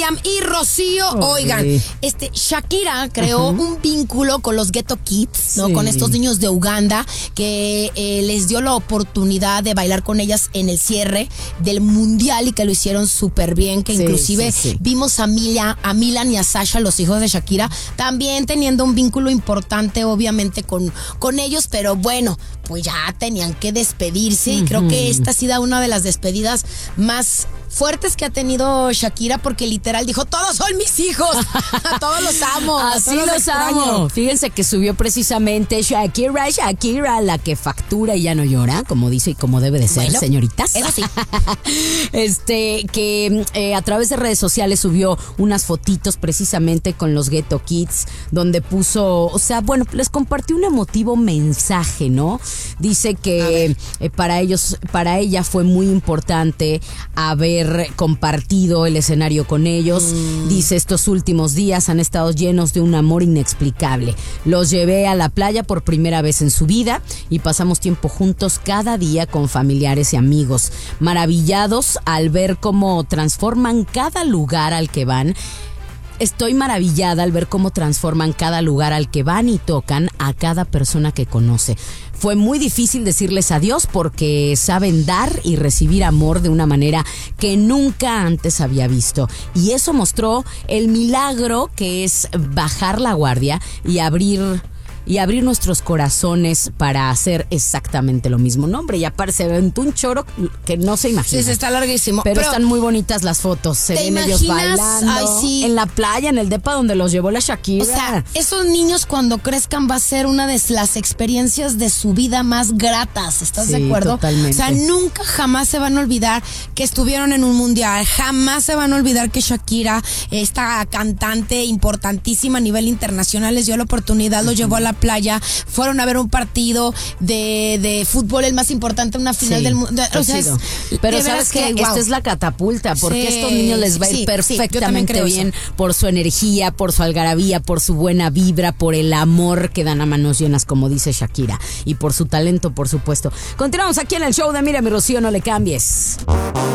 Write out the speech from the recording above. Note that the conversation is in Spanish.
Miriam y Rocío. Oigan, Shakira creó un vínculo con los Ghetto Kids, ¿no? Con estos niños de Uganda que les dio la oportunidad de bailar con ellas en el cierre del mundial y que lo hicieron súper bien, que inclusive vimos a Milan y a Sasha, los hijos de Shakira, también teniendo un vínculo importante obviamente con ellos, pero bueno, pues ya tenían que despedirse y creo que esta ha sido una de las despedidas más fuertes que ha tenido Shakira, porque literal dijo, todos son mis hijos, a todos los amo, así los amo. Fíjense que subió precisamente Shakira, la que factura y ya no llora, como dice y como debe de ser, bueno, señoritas. Eso sí. Que a través de redes sociales subió unas fotitos precisamente con los Ghetto Kids, donde puso, o sea, bueno, les compartió un emotivo mensaje, ¿no? Dice que para ella fue muy importante haber compartido el escenario con ellos. Dice, estos últimos días han estado llenos de un amor inexplicable. Los llevé a la playa por primera vez en su vida y pasamos tiempo juntos cada día con familiares y amigos, maravillados al ver cómo transforman cada lugar al que van. Estoy maravillada al ver cómo transforman cada lugar al que van y tocan a cada persona que conoce. Fue muy difícil decirles adiós porque saben dar y recibir amor de una manera que nunca antes había visto. Y eso mostró el milagro que es bajar la guardia y abrir nuestros corazones para hacer exactamente lo mismo. No, hombre, ya se aventó un choro que no se imagina. Sí, está larguísimo. Pero están muy bonitas las fotos. Se ven ellos bailando en la playa, en el depa donde los llevó la Shakira. O sea, esos niños cuando crezcan va a ser una de las experiencias de su vida más gratas. ¿Estás de acuerdo? Totalmente. O sea, nunca jamás se van a olvidar que estuvieron en un mundial. Jamás se van a olvidar que Shakira, esta cantante importantísima a nivel internacional, les dio la oportunidad, los llevó a la playa, fueron a ver un partido de fútbol, el más importante, una final del mundo. O sea, pero sabes que esta es la catapulta, porque a estos niños les va a ir perfectamente bien por su energía, por su algarabía, por su buena vibra, por el amor que dan a manos llenas, como dice Shakira, y por su talento, por supuesto. Continuamos aquí en el show de Miriam y Rocío, no le cambies.